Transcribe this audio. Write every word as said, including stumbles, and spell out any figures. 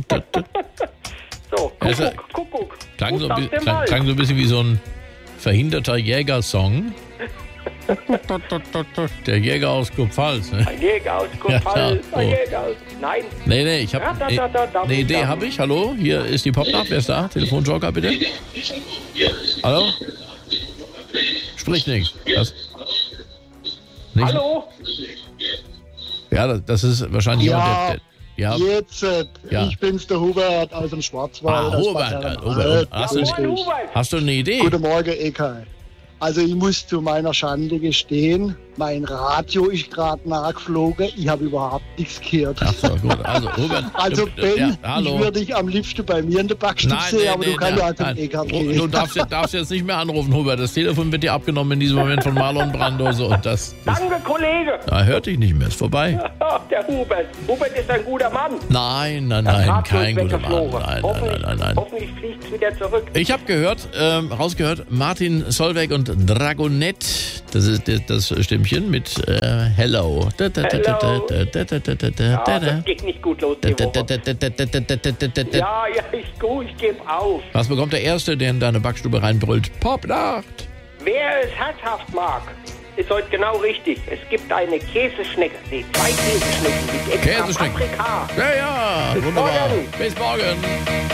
So, Also, Kuckuck, Kuckuck. Klang so, Ruf ein aus bi- dem klang, Wald. klang so ein bisschen wie so ein verhinderter Jägersong. Der Jäger aus Kurpfalz, ne? Ein Jäger aus Ja, Kurpfalz, ja, ein oh. Jäger aus... Nein, Nee, nee, ich habe Ratatatatata. eine Idee, habe ich. Hallo, hier ist die Popnacht. Wer ist da? Telefonjoker, bitte. Hallo? Sprich nichts. Das, nicht? hallo? Ja, das- das ist wahrscheinlich Ja. jemand, der... der ja, Jetzt, äh, Ja. ich bin's, der Hubert aus dem Schwarzwald. Ah, aus Hubert, Bad äh, Herrenalb. Hubert. Hast du- Grüß Moin, dich. Hubert. hast du eine Idee? Guten Morgen, Eka. Also ich muss zu meiner Schande gestehen, mein Radio ist gerade nachgeflogen. Ich habe überhaupt nichts gehört. Ach so, gut. Also, Hubert... Also du- Ben, ja, ich hallo. würde dich am liebsten bei mir in der Backstube Nein, sehen, nee, aber nee, du kannst nein, ja zum nein. Eka Du gehen. darfst, darfst jetzt nicht mehr anrufen, Hubert. Das Telefon wird dir abgenommen in diesem Moment von Marlon Brando. So, und das, das Danke, Kollege. ah, hört dich nicht mehr, ist vorbei. Der Hubert. Hubert ist ein guter Mann. Nein, nein, Das nein, Radio kein ist guter Mann. weggeflogen. Nein, nein, hoffentlich, nein, nein, nein. Hoffentlich fliegt es wieder zurück. Ich habe gehört, ähm, rausgehört, Martin Solveig und Dragonette, das ist das, das Stimmchen mit äh, Hello. Da, da, da, da, da, da, da, da, da, Ja, da, da. das geht nicht gut los Da, die da, da, Woche. da, da, da, da, da, da, da, da. Ja, ja, ich, gut, ich gebe auf. Was bekommt der Erste, der in deine Backstube reinbrüllt? Popnacht! Wer es herzhaft mag, ist heute genau richtig. Es gibt eine Käseschnecke. Nee, zwei Käseschnecken mit extra Käseschnecken. Paprika. Ja, ja, Bis wunderbar. morgen. Bis morgen.